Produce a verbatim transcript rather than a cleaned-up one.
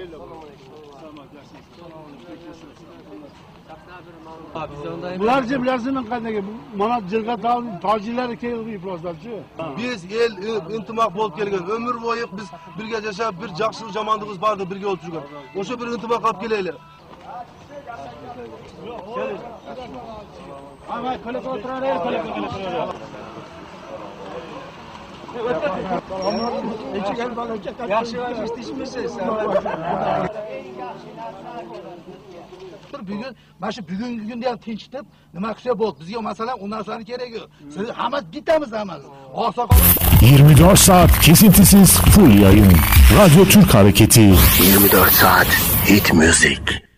Bularca bilasının kadar mana jirga tacirler keldi iflaslarçı. Biz el intimak bolup kelgen. Ömür boyu biz birge yaşap bir jakşılık jamandığımız bardı birge oturgan. Oşo bir intimak kap keleyler. Ama kale oturar el kale oturar. Yaxshi istishmisiz? Bugun mana shu bugungi kunda ham tinchitib nima qilsa bo'ldi. Bizga masalan u narsani kerak yo'q. Siz hamma bitamiz hammamiz. Oqsoqol yirmi dört saat kesintisiz full yayın. Radyo Türk Hareketi. yirmi dört saat hit music.